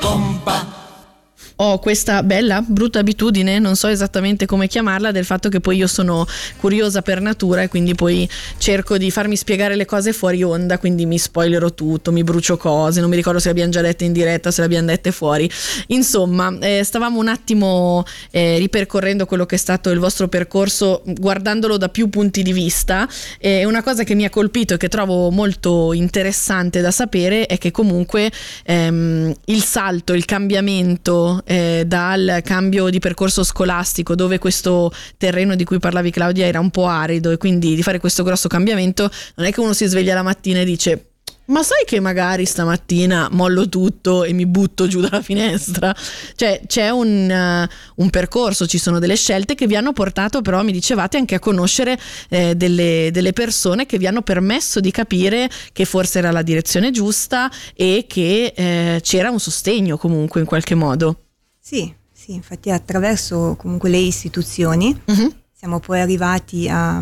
Ho questa bella, brutta abitudine, non so esattamente come chiamarla, del fatto che poi io sono curiosa per natura e quindi poi cerco di farmi spiegare le cose fuori onda, quindi mi spoilerò tutto, mi brucio cose, non mi ricordo se le abbiamo già dette in diretta, se le abbiamo dette fuori. Insomma, stavamo un attimo ripercorrendo quello che è stato il vostro percorso, guardandolo da più punti di vista. Una cosa che mi ha colpito e che trovo molto interessante da sapere è che comunque il salto, il cambiamento dal cambio di percorso scolastico, dove questo terreno di cui parlavi, Claudia, era un po' arido, e quindi di fare questo grosso cambiamento, non è che uno si sveglia la mattina e dice: ma sai che magari stamattina mollo tutto e mi butto giù dalla finestra? Cioè c'è un percorso, ci sono delle scelte che vi hanno portato, però mi dicevate, anche a conoscere delle persone che vi hanno permesso di capire che forse era la direzione giusta e che c'era un sostegno comunque in qualche modo. Sì, infatti attraverso comunque le istituzioni siamo poi arrivati alla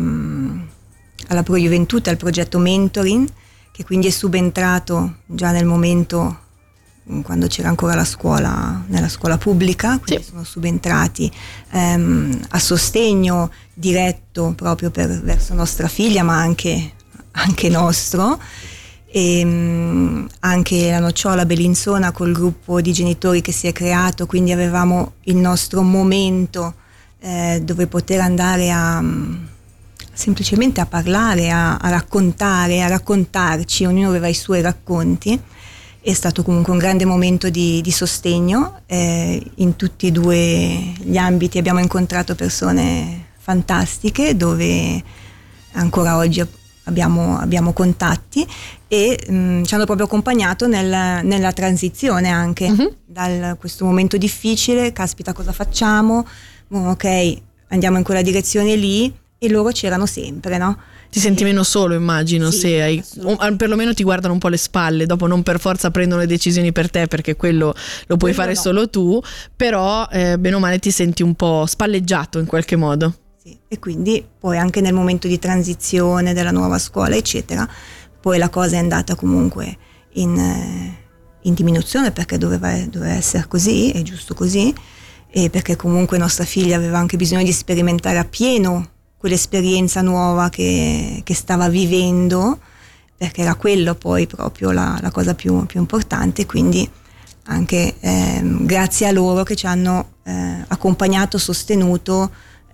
Pro Juventud, al progetto Mentoring, che quindi è subentrato già nel momento quando c'era ancora la scuola, nella scuola pubblica, quindi sono subentrati a sostegno diretto proprio verso nostra figlia, ma anche nostro. E anche la Nocciola Bellinzona col gruppo di genitori che si è creato, quindi avevamo il nostro momento dove poter andare semplicemente a parlare, a raccontare, a raccontarci, ognuno aveva i suoi racconti. È stato comunque un grande momento di sostegno, in tutti e due gli ambiti abbiamo incontrato persone fantastiche dove ancora oggi abbiamo contatti e ci hanno proprio accompagnato nella transizione anche da questo momento difficile. Caspita, cosa facciamo? Ok, andiamo in quella direzione lì, e loro c'erano sempre, no? Ti senti meno solo, immagino, sì, se hai, perlomeno ti guardano un po' le spalle, dopo non per forza prendono le decisioni per te, perché quello lo puoi fare solo tu, però bene o male ti senti un po' spalleggiato in qualche modo. Sì, e quindi poi anche nel momento di transizione della nuova scuola eccetera, poi la cosa è andata comunque in diminuzione, perché doveva essere così, è giusto così, e perché comunque nostra figlia aveva anche bisogno di sperimentare appieno quell'esperienza nuova che stava vivendo, perché era quello poi proprio la cosa più importante. Quindi anche grazie a loro che ci hanno accompagnato, sostenuto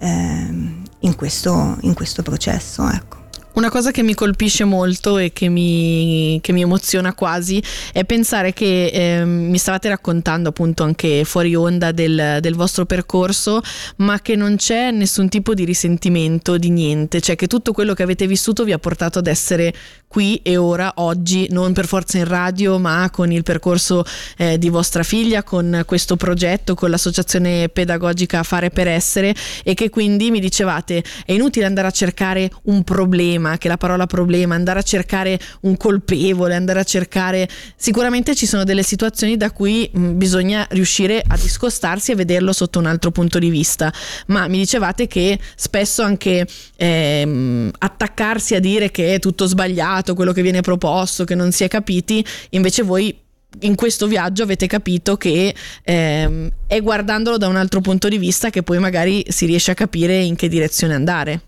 in questo processo, ecco. Una cosa che mi colpisce molto e che mi emoziona quasi è pensare che mi stavate raccontando appunto anche fuori onda del vostro percorso, ma che non c'è nessun tipo di risentimento di niente, cioè che tutto quello che avete vissuto vi ha portato ad essere qui e ora, oggi, non per forza in radio, ma con il percorso di vostra figlia, con questo progetto, con l'associazione pedagogica Fare per Essere, e che quindi mi dicevate è inutile andare a cercare un problema, che la parola problema, andare a cercare un colpevole, andare a cercare, sicuramente ci sono delle situazioni da cui bisogna riuscire a discostarsi e vederlo sotto un altro punto di vista, ma mi dicevate che spesso anche attaccarsi a dire che è tutto sbagliato quello che viene proposto, che non si è capiti, invece voi in questo viaggio avete capito che è guardandolo da un altro punto di vista che poi magari si riesce a capire in che direzione andare.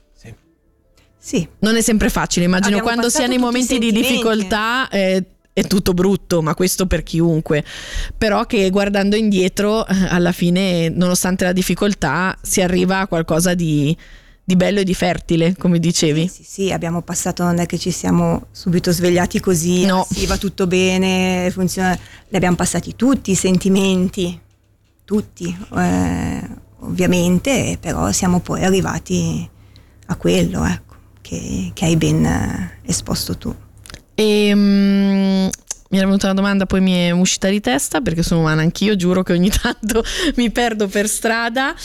Sì. Non è sempre facile, immagino. Abbiamo quando si è nei momenti di difficoltà è tutto brutto, ma questo per chiunque, però che guardando indietro alla fine, nonostante la difficoltà, si arriva a qualcosa di bello e di fertile, come dicevi. Sì, abbiamo passato, non è che ci siamo subito svegliati così, no. Sì, va tutto bene, funziona, li abbiamo passati tutti i sentimenti, tutti, ovviamente, però siamo poi arrivati a quello, ecco, che hai ben esposto tu. Mi era venuta una domanda, poi mi è uscita di testa, perché sono umana anch'io, giuro che ogni tanto mi perdo per strada.